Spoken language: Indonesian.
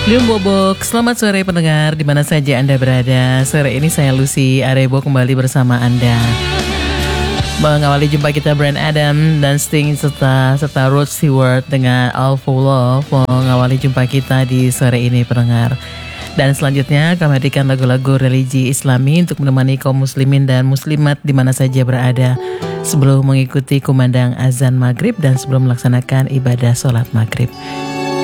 Bobok, selamat sore pendengar di mana saja Anda berada. Sore ini saya Lucy Arebo kembali bersama Anda. Mengawali jumpa kita Bryan Adam dan Sting serta Rod Stewart dengan All For Love mengawali jumpa kita di sore ini pendengar. Dan selanjutnya kami hadirkan lagu-lagu religi Islami untuk menemani kaum muslimin dan muslimat di mana saja berada sebelum mengikuti kumandang azan maghrib dan sebelum melaksanakan ibadah sholat maghrib.